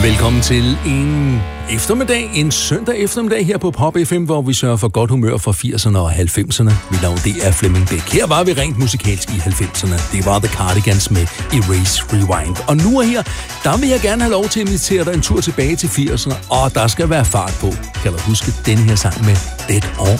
Velkommen til en eftermiddag, en søndag eftermiddag her på Pop FM, hvor vi sørger for godt humør fra 80'erne og 90'erne. Mit navn, det er Flemming Bæk. Her var vi rent musikalsk i 90'erne. Det var The Cardigans med Erase Rewind. Og nu og her, der vil jeg gerne have lov til at invitere dig en tur tilbage til 80'erne, og der skal være fart på. Kan du huske den her sang med Dead or